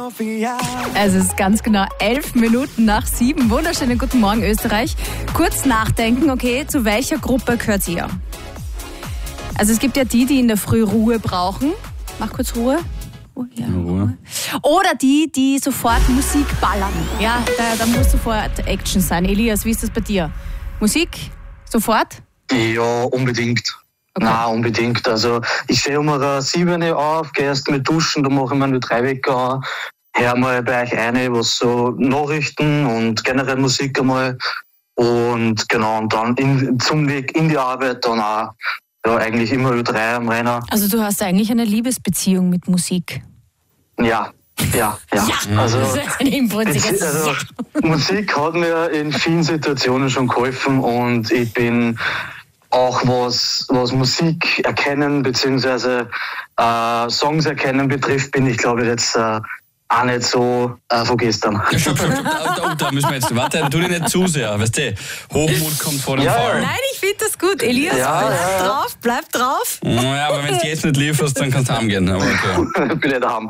Es ist ganz genau 11 Minuten nach 7. Wunderschönen guten Morgen, Österreich. Kurz nachdenken, okay, zu welcher Gruppe gehört ihr? Also es gibt ja die in der Früh Ruhe brauchen. Mach kurz Ruhe. Oh, ja. Ruhe. Oder die sofort Musik ballern. Ja, da muss sofort Action sein. Elias, wie ist das bei dir? Musik? Sofort? Ja, unbedingt. Okay. Nein, unbedingt. Also ich stehe um 7 Uhr auf, gehe erst mit duschen, dann mache ich mir nur 3 Wecker an, höre mal bei euch rein, was so Nachrichten und generell Musik einmal. Und genau, und dann zum Weg in die Arbeit dann auch eigentlich immer Ö3 am Renner. Also du hast eigentlich eine Liebesbeziehung mit Musik? Ja. Also, das ist ein impulsiges Musik hat mir in vielen Situationen schon geholfen und ich bin auch was Musik erkennen bzw. Songs erkennen betrifft, bin ich glaube jetzt auch nicht so von gestern. Stopp. Da müssen wir jetzt warten. Tu dich nicht zu sehr, weißt du? Hochmut kommt vor dem Fall. Nein, ich finde das gut. Elias, bleib drauf. Ja, aber wenn du jetzt nicht lieferst, dann kannst du heimgehen. Aber okay. Bin ich daheim.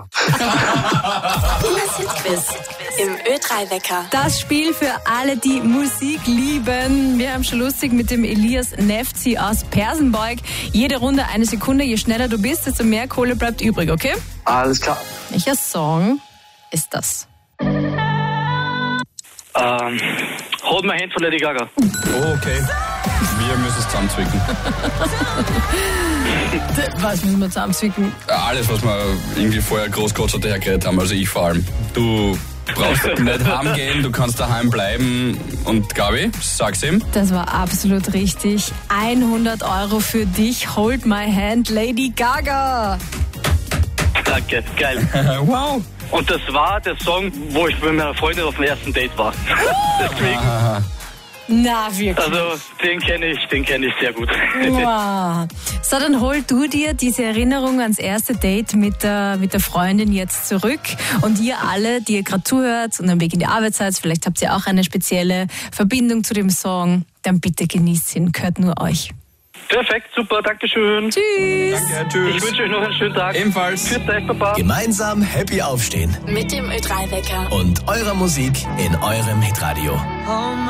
Quiz im Ö3-Wecker. Das Spiel für alle, die Musik lieben. Wir haben schon lustig mit dem Elias Nefzi aus Persenbeug. Jede Runde 1 Sekunde. Je schneller du bist, desto mehr Kohle bleibt übrig, okay? Alles klar. Welcher Song ist das? Hold My Hand von Lady Gaga. Oh, okay. Wir müssen es zusammenzwicken. Was müssen wir zusammenzwicken? Alles, was wir irgendwie vorher Großgott hergeredet haben, also ich vor allem. Du brauchst nicht heimgehen, du kannst daheim bleiben. Und Gabi, sag's ihm. Das war absolut richtig. 100 € für dich. Hold My Hand, Lady Gaga. Danke, geil. Wow. Und das war der Song, wo ich mit meiner Freundin auf dem ersten Date war. Deswegen. Na, wirklich. Also, den kenne ich sehr gut. Wow. So, dann hol du dir diese Erinnerung ans erste Date mit der Freundin jetzt zurück. Und ihr alle, die ihr gerade zuhört und am Weg in die Arbeit seid, vielleicht habt ihr auch eine spezielle Verbindung zu dem Song, dann bitte genießt ihn, gehört nur euch. Perfekt, super, dankeschön. Tschüss. Danke, tschüss. Ich wünsche euch noch einen schönen Tag. Ebenfalls. Tschüss, euch, Papa. Gemeinsam happy aufstehen Mit dem Ö3-Wecker. und eurer Musik in eurem Hitradio.